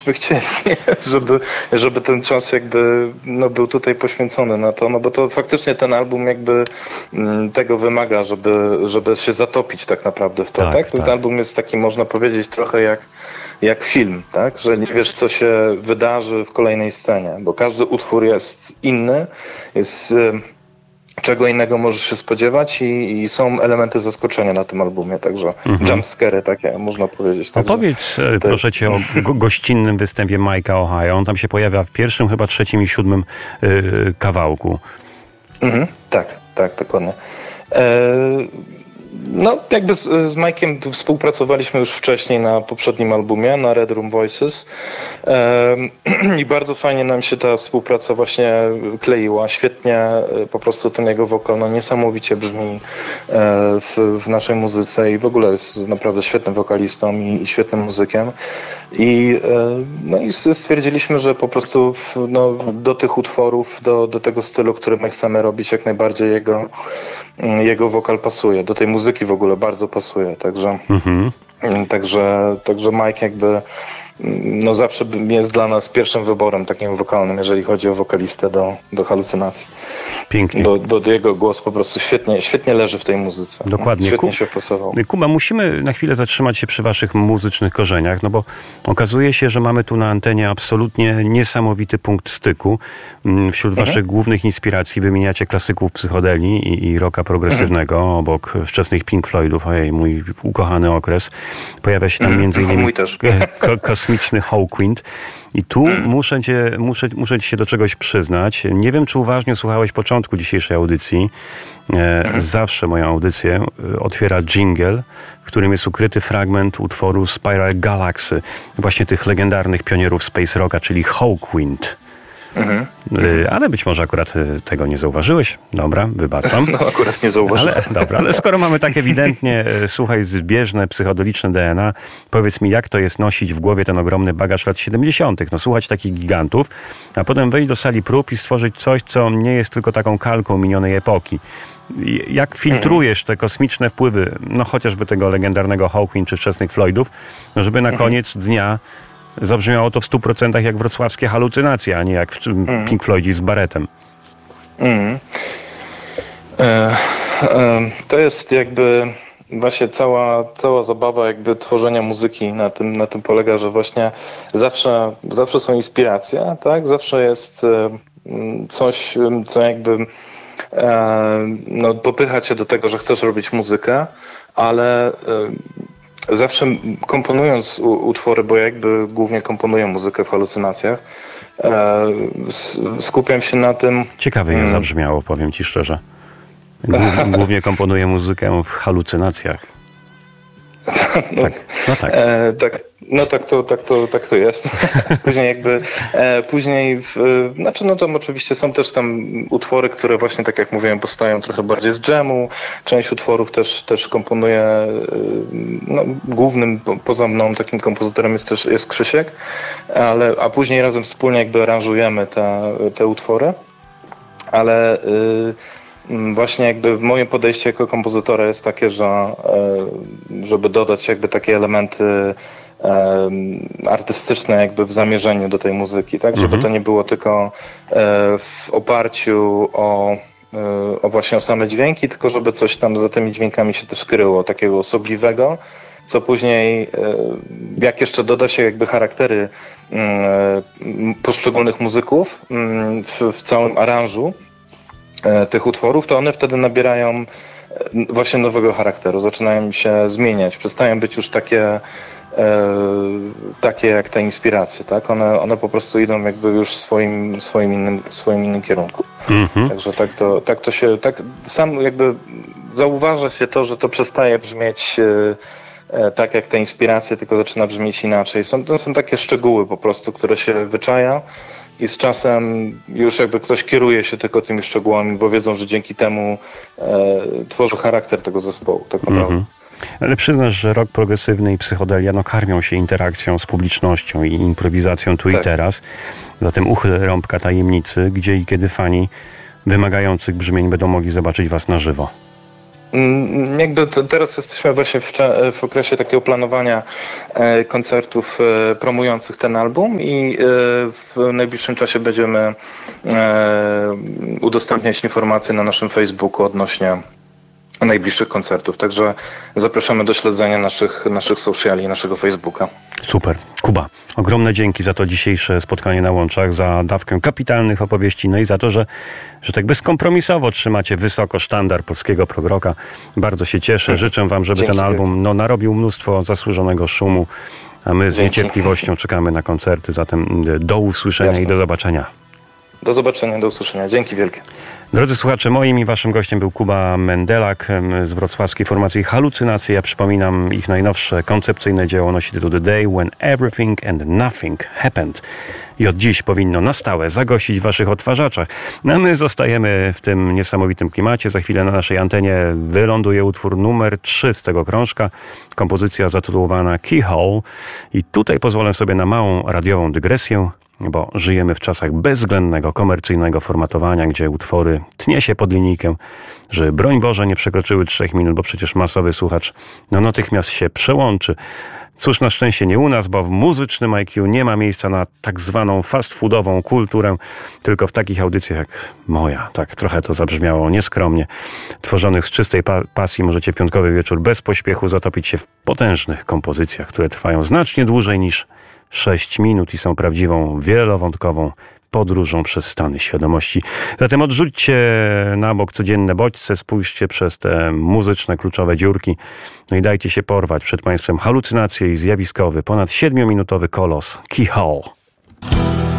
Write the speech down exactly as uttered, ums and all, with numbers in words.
by chcieli, żeby, żeby ten czas jakby no, był tutaj poświęcony na to, no bo to faktycznie ten album jakby m, tego wymaga, żeby, żeby się zatopić tak naprawdę w to, tak? tak? Ten tak. album jest taki, można powiedzieć, trochę jak, jak film, tak? Że nie wiesz, co się wydarzy w kolejnej scenie, bo każdy utwór jest inny, jest... czego innego możesz się spodziewać i, i są elementy zaskoczenia na tym albumie, także mhm. jumpscary takie, można powiedzieć. Także Opowiedz proszę jest... cię o go- gościnnym występie Mike'a Ohio. On tam się pojawia w pierwszym, chyba trzecim i siódmym yy, kawałku. Mhm. Tak, tak, dokładnie. E- No, jakby z, z Mike'iem współpracowaliśmy już wcześniej na poprzednim albumie, na Red Room Voices um, i bardzo fajnie nam się ta współpraca właśnie kleiła. Świetnie po prostu ten jego wokal, no niesamowicie brzmi w, w naszej muzyce i w ogóle jest naprawdę świetnym wokalistą i, i świetnym muzykiem. I, no i stwierdziliśmy, że po prostu w, no, do tych utworów, do, do tego stylu, który my chcemy robić, jak najbardziej jego, jego wokal pasuje. Do tej muzyki w ogóle bardzo pasuje. Także, mhm. także, także Mike jakby no zawsze jest dla nas pierwszym wyborem takim wokalnym, jeżeli chodzi o wokalistę do, do Halucynacji. Pięknie. Bo, bo jego głos po prostu świetnie, świetnie leży w tej muzyce. Dokładnie. Świetnie Ku- się wpasował. Kuba, musimy na chwilę zatrzymać się przy waszych muzycznych korzeniach, no bo okazuje się, że mamy tu na antenie absolutnie niesamowity punkt styku. Wśród mhm. waszych głównych inspiracji wymieniacie klasyków psychodelii i, i rocka progresywnego, mhm. obok wczesnych Pink Floydów, ojej, mój ukochany okres. Pojawia się tam mhm. między innymi mój też. Ko- kosmiczny Hawkwind. I tu mm. muszę, cię, muszę, muszę ci się do czegoś przyznać. Nie wiem, czy uważnie słuchałeś początku dzisiejszej audycji. E, mm. Zawsze moją audycję otwiera dżingiel, w którym jest ukryty fragment utworu Spiral Galaxy, właśnie tych legendarnych pionierów space rocka, czyli Hawkwind. Mhm. Ale być może akurat tego nie zauważyłeś. Dobra, wybaczam. No akurat nie zauważyłem. Ale, dobra, ale skoro mamy tak ewidentnie, słuchaj, zbieżne, psychodeliczne D N A, powiedz mi, jak to jest nosić w głowie ten ogromny bagaż lat siedemdziesiątych? No słuchać takich gigantów, a potem wejść do sali prób i stworzyć coś, co nie jest tylko taką kalką minionej epoki. Jak filtrujesz te kosmiczne wpływy, no chociażby tego legendarnego Hawkwind czy wczesnych Floydów, no żeby na mhm. koniec dnia zabrzmiało to w stu procentach jak wrocławskie halucynacje, a nie jak w mm. Pink Floydzi z baretem. Mm. E, e, to jest jakby właśnie cała, cała zabawa jakby tworzenia muzyki na tym, na tym polega, że właśnie zawsze, zawsze są inspiracje, tak? Zawsze jest e, coś, co jakby e, no, popycha cię do tego, że chcesz robić muzykę, ale e, zawsze komponując utwory, bo ja jakby głównie komponuję muzykę w halucynacjach, e, skupiam się na tym... Ciekawe jak zabrzmiało, powiem ci szczerze. Głównie, głównie komponuję muzykę w halucynacjach. No tak, no tak. E, tak. No tak to, tak to, tak to jest. Później jakby, e, później, w, e, znaczy no tam oczywiście są też tam utwory, które właśnie tak jak mówiłem powstają trochę bardziej z dżemu. Część utworów też, też komponuję, e, no głównym po, poza mną takim kompozytorem jest też jest Krzysiek, ale, a później razem wspólnie jakby aranżujemy te, te utwory, ale e, właśnie jakby moje podejście jako kompozytora jest takie, że żeby dodać jakby takie elementy artystyczne jakby w zamierzeniu do tej muzyki, tak? Żeby mhm. to nie było tylko w oparciu o, o właśnie o same dźwięki, tylko żeby coś tam za tymi dźwiękami się też kryło, takiego osobliwego, co później, jak jeszcze doda się jakby charaktery poszczególnych muzyków w, w całym aranżu tych utworów, to one wtedy nabierają właśnie nowego charakteru, zaczynają się zmieniać, przestają być już takie, e, takie jak te inspiracje, tak? One, one po prostu idą jakby już w swoim, swoim, innym, swoim innym kierunku. Mm-hmm. Także tak to, tak to się, tak sam jakby zauważa się to, że to przestaje brzmieć e, tak jak te inspiracje, tylko zaczyna brzmieć inaczej. Są, to są takie szczegóły po prostu, które się wyczaja. I z czasem już jakby ktoś kieruje się tylko tymi szczegółami, bo wiedzą, że dzięki temu e, tworzy charakter tego zespołu. Tak naprawdę. Mm-hmm. Ale przyznasz, że rock progresywny i psychodelia no, karmią się interakcją z publicznością i improwizacją tu tak. i teraz. Zatem uchyl rąbka tajemnicy, gdzie i kiedy fani wymagających brzmień będą mogli zobaczyć was na żywo. Jakby to teraz jesteśmy właśnie w, w okresie takiego planowania koncertów promujących ten album i w najbliższym czasie będziemy udostępniać informacje na naszym Facebooku odnośnie najbliższych koncertów. Także zapraszamy do śledzenia naszych, naszych sociali, naszego Facebooka. Super. Kuba, ogromne dzięki za to dzisiejsze spotkanie na Łączach, za dawkę kapitalnych opowieści, no i za to, że, że tak bezkompromisowo trzymacie wysoko sztandar polskiego progroka. Bardzo się cieszę. Życzę wam, żeby dzięki ten album no, narobił mnóstwo zasłużonego szumu, a my z dzięki. niecierpliwością czekamy na koncerty. Zatem do usłyszenia Jasne. i do zobaczenia. Do zobaczenia, do usłyszenia. Dzięki wielkie. Drodzy słuchacze, moim i waszym gościem był Kuba Mendelak z wrocławskiej formacji Halucynacje. Ja przypominam, ich najnowsze koncepcyjne dzieło nosi tytuł The Day When Everything and Nothing Happened. I od dziś powinno na stałe zagościć w waszych odtwarzaczach. No a my zostajemy w tym niesamowitym klimacie. Za chwilę na naszej antenie wyląduje utwór numer trzy z tego krążka. Kompozycja zatytułowana Keyhole. I tutaj pozwolę sobie na małą radiową dygresję, bo żyjemy w czasach bezwzględnego, komercyjnego formatowania, gdzie utwory tnie się pod linijkę, że broń Boże nie przekroczyły trzech minut, bo przecież masowy słuchacz no natychmiast się przełączy. Cóż, na szczęście nie u nas, bo w muzycznym I Q nie ma miejsca na tak zwaną fast foodową kulturę, tylko w takich audycjach jak moja, tak trochę to zabrzmiało nieskromnie, tworzonych z czystej pa- pasji możecie w piątkowy wieczór bez pośpiechu zatopić się w potężnych kompozycjach, które trwają znacznie dłużej niż sześć minut i są prawdziwą, wielowątkową podróżą przez stany świadomości. Zatem odrzućcie na bok codzienne bodźce, spójrzcie przez te muzyczne kluczowe dziurki, no i dajcie się porwać przed państwem halucynacje i zjawiskowy, ponad siedmiominutowy kolos Keyhole.